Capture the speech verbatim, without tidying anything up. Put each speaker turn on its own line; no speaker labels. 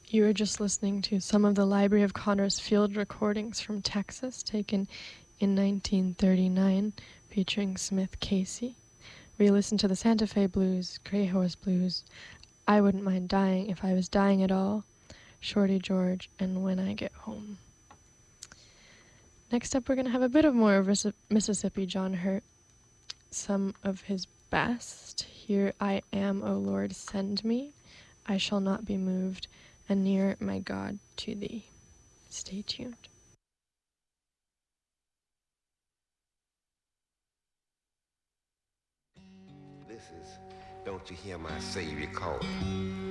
You were just listening to some of the Library of Congress field recordings from Texas taken in nineteen thirty-nine, featuring Smith Casey. We listened to the Santa Fe Blues, Grey Horse Blues, I Wouldn't Mind Dying If I Was Dying at All, Shorty George, and When I Get Home. Next up, we're going to have a bit of more of Mississippi John Hurt, some of his best. Here I Am, O Lord, Send Me, I Shall Not Be Moved, and Near My God to Thee. Stay tuned.
This is Don't You Hear My Savior Calling.